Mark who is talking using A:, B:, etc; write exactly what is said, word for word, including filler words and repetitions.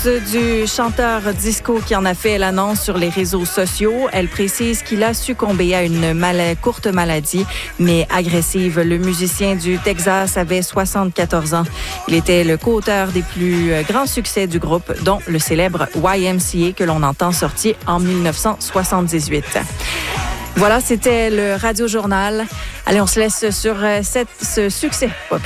A: du chanteur disco qui en a fait l'annonce sur les réseaux sociaux. Elle précise qu'il a succombé à une mal- courte maladie, mais agressive. Le musicien du Texas avait soixante-quatorze ans. Il était le co-auteur des plus grands succès du groupe, dont le célèbre Y M C A que l'on entend sorti en dix-neuf cent soixante-dix-huit. Voilà, c'était le Radio Journal. Allez, on se laisse sur cette, ce succès populaire.